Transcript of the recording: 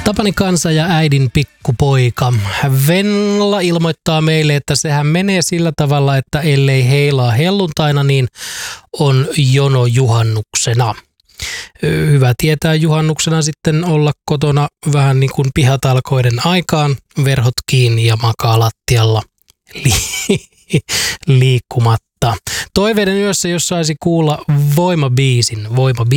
Tapani Kansa ja äidin pikkupoika. Venla ilmoittaa meille, että sehän menee sillä tavalla, että ellei heilaa helluntaina, niin on jono juhannuksena. Hyvä tietää juhannuksena sitten olla kotona vähän niin kuin pihatalkoiden aikaan, verhot kiinni ja makaa lattialla liikkumatta. Toiveiden yössä, jos saisi kuulla Voima-biisin.